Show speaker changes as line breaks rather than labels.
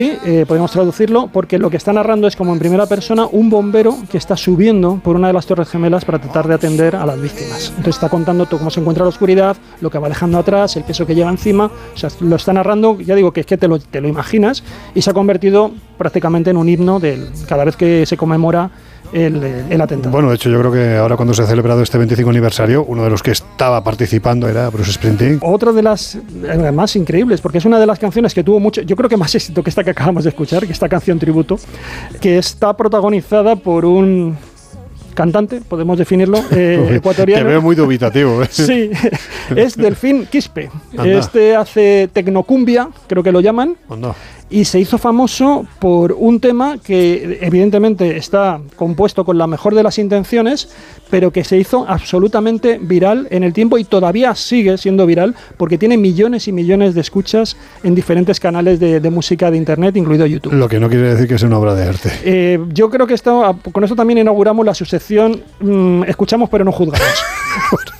podemos traducirlo, porque lo que está narrando es como en primera persona un bombero que está subiendo por una de las Torres Gemelas para tratar de atender a las víctimas. Entonces está contando todo cómo se encuentra la oscuridad, lo que va dejando atrás, el peso que lleva encima. O sea, lo está narrando, ya digo que es que te lo imaginas, y se ha convertido prácticamente en un himno cada vez que se conmemora el atentado.
Bueno, de hecho yo creo que ahora cuando se ha celebrado este 25 aniversario, uno de los que estaba participando era Bruce Springsteen.
Otra de las más increíbles, porque es una de las canciones que tuvo mucho, yo creo que más éxito que esta que acabamos de escuchar, que esta canción tributo, que está protagonizada por un cantante, podemos definirlo, ecuatoriano.
Te veo muy dubitativo.
Sí, es Delfín Quispe.
Anda.
Este hace tecnocumbia, creo que lo llaman.
Anda.
Y se hizo famoso por un tema que evidentemente está compuesto con la mejor de las intenciones, pero que se hizo absolutamente viral en el tiempo y todavía sigue siendo viral porque tiene millones y millones de escuchas en diferentes canales de música de internet, incluido YouTube.
Lo que no quiere decir que sea una obra de arte.
Yo creo que con esto también inauguramos la subsección Escuchamos pero no juzgamos.